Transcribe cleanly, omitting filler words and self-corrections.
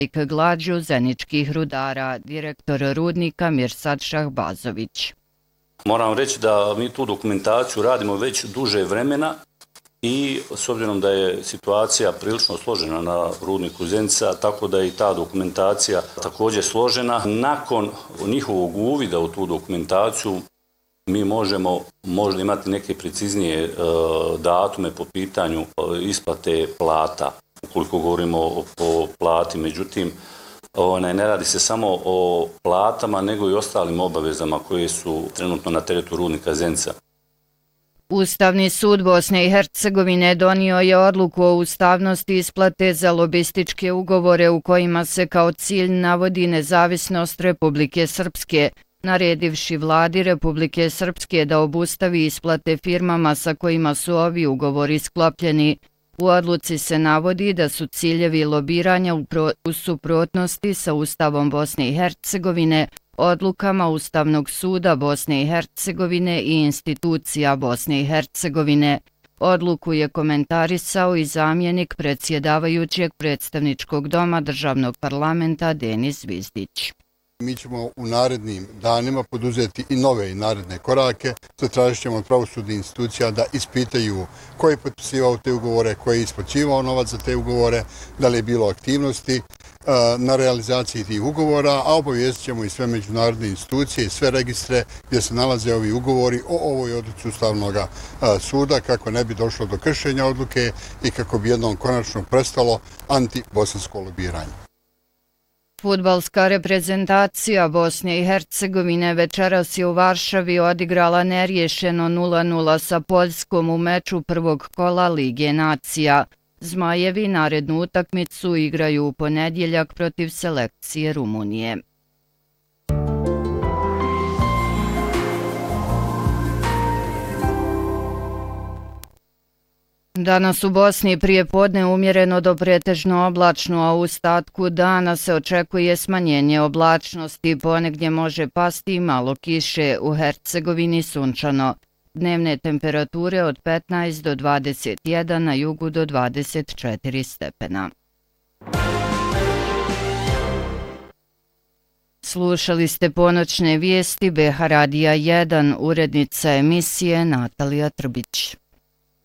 glađu zeničkih rudara, direktor rudnika Mirsad Šahbazović. Moram reći da mi tu dokumentaciju radimo već duže vremena i s obzirom da je situacija prilično složena na rudniku Zenica, tako da je i ta dokumentacija također složena. Nakon njihovog uvida u tu dokumentaciju mi možemo možda imati neke preciznije datume po pitanju isplate plata, ukoliko govorimo o plati. Međutim, ne radi se samo o platama, nego i ostalim obavezama koje su trenutno na teretu rudnika Zenica. Ustavni sud Bosne i Hercegovine donio je odluku o ustavnosti isplate za lobističke ugovore u kojima se kao cilj navodi nezavisnost Republike Srpske, naredivši vladi Republike Srpske da obustavi isplate firmama sa kojima su ovi ugovori sklopljeni. U odluci se navodi da su ciljevi lobiranja u suprotnosti sa Ustavom Bosne i Hercegovine, odlukama Ustavnog suda Bosne i Hercegovine i institucija Bosne i Hercegovine. Odluku je komentarisao i zamjenik predsjedavajućeg predstavničkog doma državnog parlamenta Denis Zvizdić. Mi ćemo u narednim danima poduzeti i nove i naredne korake. Zatražit ćemo od pravosudnih institucija da ispitaju ko je potpisivao te ugovore, ko je isplaćivao novac za te ugovore, da li je bilo aktivnosti na realizaciji tih ugovora, a obavijestit ćemo i sve međunarodne institucije i sve registre gdje se nalaze ovi ugovori o ovoj odluci Ustavnog suda kako ne bi došlo do kršenja odluke i kako bi jednom konačno prestalo antibosansko lobiranje. Fudbalska reprezentacija Bosne i Hercegovine večeras je u Varšavi odigrala neriješeno 0:0 sa Poljskom u meču prvog kola Lige nacija. Zmajevi narednu utakmicu igraju u ponedjeljak protiv selekcije Rumunije. Danas u Bosni prije podne umjereno do pretežno oblačno, a u ostatku dana se očekuje smanjenje oblačnosti, ponegdje može pasti i malo kiše, u Hercegovini sunčano. Dnevne temperature od 15 do 21, na jugu do 24 stepena. Slušali ste ponoćne vijesti BH Radija 1, urednica emisije Natalija Trbić.